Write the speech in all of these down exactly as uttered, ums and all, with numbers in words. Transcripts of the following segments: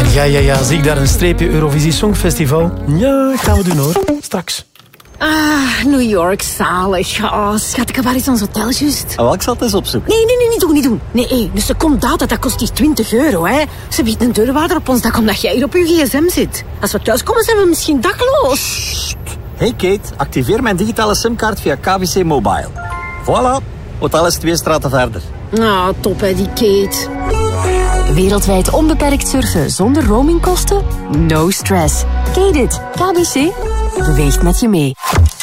Ja, ja, ja. Zie ik daar een streepje Eurovisie Songfestival? Ja, gaan we doen hoor. Straks. Ah, New York, zalig. Oh, schat, ik heb waar is ons hotel juist? Oh, ik zal het eens opzoeken. Nee, nee, nee, niet doen, niet doen. Nee, hey, dus de komt dat kost die twintig euro, hè. Ze biedt een deurwaarder op ons dak omdat jij hier op je gsm zit. Als we thuiskomen zijn we misschien dakloos. Hey Kate, activeer mijn digitale simkaart via K B C Mobile. Voilà, hotel is twee straten verder. Nou, top hè, die Kate. Wereldwijd onbeperkt surfen zonder roamingkosten? No stress. Kate it. K B C beweegt met je mee.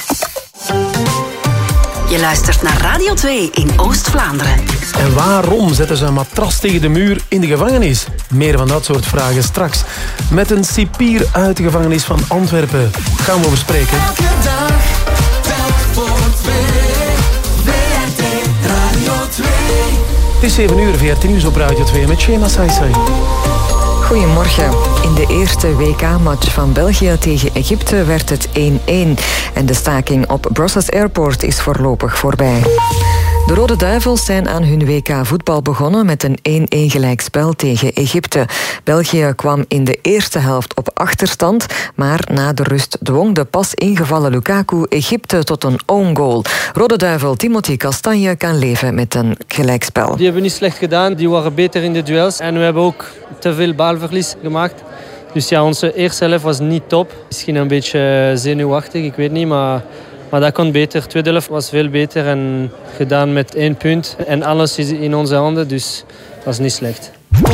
Je luistert naar Radio twee in Oost-Vlaanderen. En waarom zetten ze een matras tegen de muur in de gevangenis? Meer van dat soort vragen straks. Met een cipier uit de gevangenis van Antwerpen. Gaan we over spreken. Elke dag, telk voor twee. W R T Radio twee. Het is zeven uur, V R T Nieuws op Radio twee met Shema Saisai. Goedemorgen. In de eerste W K-match van België tegen Egypte werd het één-één. En de staking op Brussels Airport is voorlopig voorbij. De Rode Duivels zijn aan hun W K-voetbal begonnen met een één-één gelijkspel tegen Egypte. België kwam in de eerste helft op achterstand, maar na de rust dwong de pas ingevallen Lukaku Egypte tot een own goal. Rode Duivel Timothy Castagne kan leven met een gelijkspel. Die hebben niet slecht gedaan, die waren beter in de duels en we hebben ook te veel balverlies gemaakt. Dus ja, onze eerste helft was niet top. Misschien een beetje zenuwachtig, ik weet niet, maar... Maar dat kon beter. De tweede helft was veel beter en gedaan met één punt. En alles is in onze handen, dus dat is niet slecht.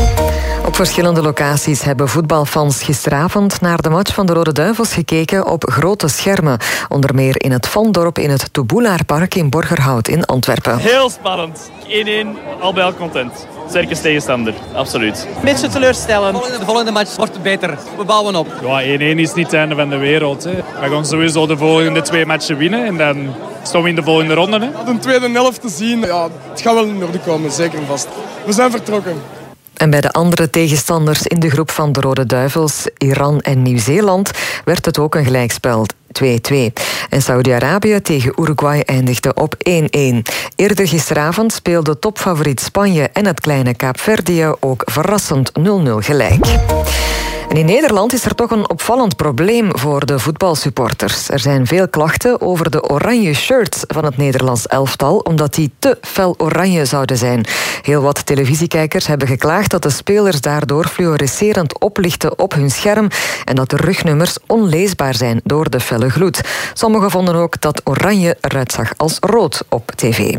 Op verschillende locaties hebben voetbalfans gisteravond naar de match van de Rode Duivels gekeken op grote schermen. Onder meer in het Vondorp in het Toeboelaarpark in Borgerhout in Antwerpen. Heel spannend. één-één, al bij al content. Sterke tegenstander, absoluut. Een beetje teleurstellend. De volgende, de volgende match wordt beter. We bouwen op. Ja, één-één is niet het einde van de wereld. Hè. We gaan sowieso de volgende twee matchen winnen en dan staan we in de volgende ronde. Hè. De tweede helft te zien, ja, het gaat wel in orde komen, zeker en vast. We zijn vertrokken. En bij de andere tegenstanders in de groep van de Rode Duivels, Iran en Nieuw-Zeeland, werd het ook een gelijkspel. twee-twee. En Saudi-Arabië tegen Uruguay eindigde op één-één. Eerder gisteravond speelden topfavoriet Spanje en het kleine Kaapverdië ook verrassend nul-nul gelijk. En in Nederland is er toch een opvallend probleem voor de voetbalsupporters. Er zijn veel klachten over de oranje shirts van het Nederlands elftal, omdat die te fel oranje zouden zijn. Heel wat televisiekijkers hebben geklaagd dat de spelers daardoor fluorescerend oplichten op hun scherm en dat de rugnummers onleesbaar zijn door de felle gloed. Sommigen vonden ook dat oranje eruit zag als rood op tv.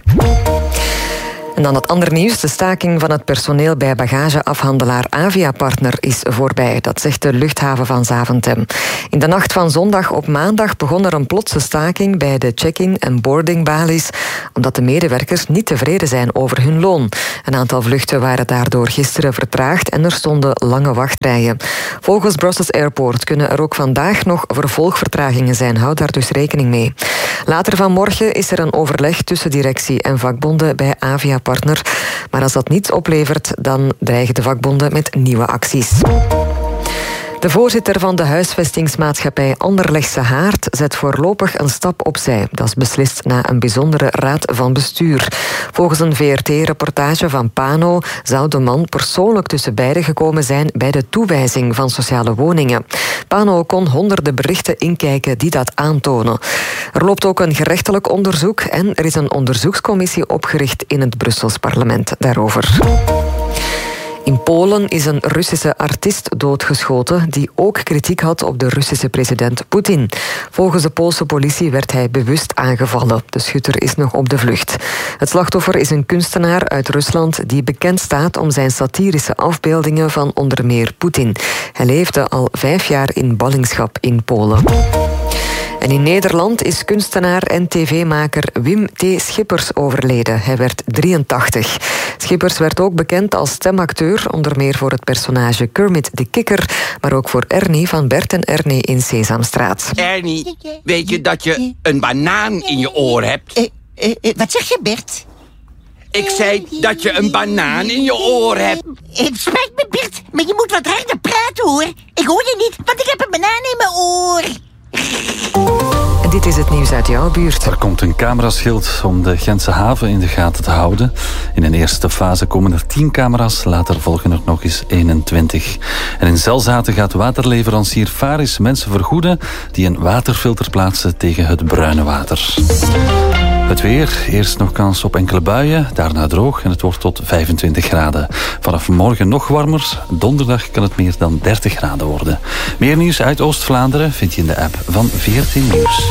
En dan het andere nieuws. De staking van het personeel bij bagageafhandelaar Avia-partner is voorbij. Dat zegt de luchthaven van Zaventem. In de nacht van zondag op maandag begon er een plotse staking bij de check-in en boardingbalies, omdat de medewerkers niet tevreden zijn over hun loon. Een aantal vluchten waren daardoor gisteren vertraagd en er stonden lange wachtrijen. Volgens Brussels Airport kunnen er ook vandaag nog vervolgvertragingen zijn. Houd daar dus rekening mee. Later vanmorgen is er een overleg tussen directie en vakbonden bij Avia partner. Maar als dat niets oplevert, dan dreigen de vakbonden met nieuwe acties. De voorzitter van de huisvestingsmaatschappij Anderlechtse Haard zet voorlopig een stap opzij. Dat is beslist na een bijzondere raad van bestuur. Volgens een V R T-reportage van Pano zou de man persoonlijk tussen beiden gekomen zijn bij de toewijzing van sociale woningen. Pano kon honderden berichten inkijken die dat aantonen. Er loopt ook een gerechtelijk onderzoek en er is een onderzoekscommissie opgericht in het Brussels parlement daarover. In Polen is een Russische artiest doodgeschoten die ook kritiek had op de Russische president Poetin. Volgens de Poolse politie werd hij bewust aangevallen. De schutter is nog op de vlucht. Het slachtoffer is een kunstenaar uit Rusland die bekend staat om zijn satirische afbeeldingen van onder meer Poetin. Hij leefde al vijf jaar in ballingschap in Polen. En in Nederland is kunstenaar en tv-maker Wim T. Schippers overleden. Hij werd drieëntachtig. Schippers werd ook bekend als stemacteur, onder meer voor het personage Kermit de Kikker, maar ook voor Ernie van Bert en Ernie in Sesamstraat. Ernie, weet je dat je een banaan in je oor hebt? Uh, uh, uh, wat zeg je, Bert? Ik zei dat je een banaan in je oor hebt. Het spijt me, Bert, maar je moet wat harder praten, hoor. Ik hoor je niet, want ik heb een banaan in mijn oor. En dit is het nieuws nieuws uit jouw buurt. Er komt een cameraschild om de Gentse haven in de gaten te houden. In een eerste fase komen er tien camera's, later volgen er nog eens eenentwintig. En in Zelzaten gaat waterleverancier Faris mensen vergoeden die een waterfilter plaatsen tegen het bruine water. Het weer, eerst nog kans op enkele buien, daarna droog en het wordt tot vijfentwintig graden. Vanaf morgen nog warmer, donderdag kan het meer dan dertig graden worden. Meer nieuws uit Oost-Vlaanderen vind je in de app van veertien Nieuws.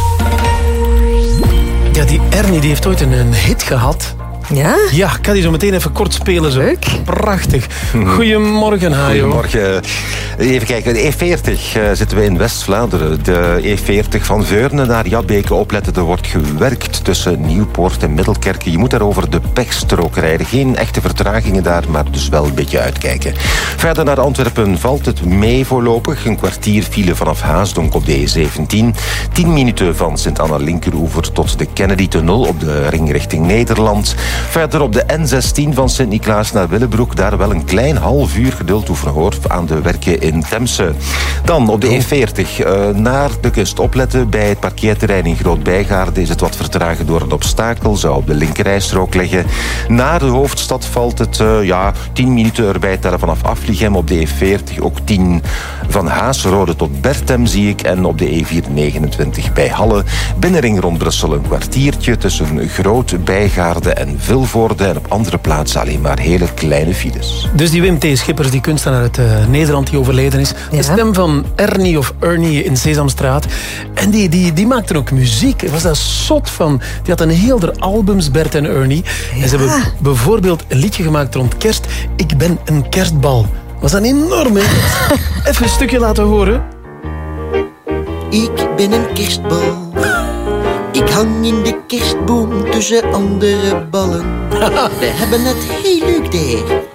Ja, die Ernie die heeft ooit een, een hit gehad. Ja? Ja, ik kan die zo meteen even kort spelen. Zo. Leuk. Prachtig. Goedemorgen, Hajo. Goedemorgen. Even kijken, de E veertig uh, zitten we in West-Vlaanderen. De E veertig van Veurne naar Jabbeke opletten. Er wordt gewerkt tussen Nieuwpoort en Middelkerke. Je moet daar over de pechstrook rijden. Geen echte vertragingen daar, maar dus wel een beetje uitkijken. Verder naar Antwerpen valt het mee voorlopig. Een kwartier file vanaf Haasdonk op de E zeventien. Tien minuten van Sint-Anna-Linkeroever tot de Kennedy-tunnel op de ring richting Nederland. Verder op de N zestien van Sint-Niklaas naar Willebroek. Daar wel een klein half uur geduld toe verhoor aan de werken in Temse. Dan op de E veertig uh, naar de kust opletten. Bij het parkeerterrein in Groot-Bijgaarde is het wat vertragen door een obstakel. Zou op de linkerrijstrook liggen. Naar de hoofdstad valt het uh, ja, tien minuten erbij tellen vanaf Aflichem. Op de E veertig ook tien van Haasrode tot Bertem zie ik. En op de E vierhonderdnegenentwintig bij Halle. Binnenring rond Brussel een kwartiertje tussen Groot-Bijgaarde en Vilvoorde. En op andere plaatsen alleen maar hele kleine files. Dus die Wim T. Schippers, die kunstenaar uit uh, Nederland die overleden is. Ja. De stem van Ernie of Ernie in Sesamstraat. En die, die, die maakte ook muziek. Was daar zot van. Die had een heel der albums, Bert en Ernie. Ja. En ze hebben bijvoorbeeld een liedje gemaakt rond kerst. Ik ben een kerstbal. Was dat enorm, hè? Even een stukje laten horen. Ik ben een kerstbal. Ik hang in de kerstboom tussen andere ballen. We hebben het heel leuk daar.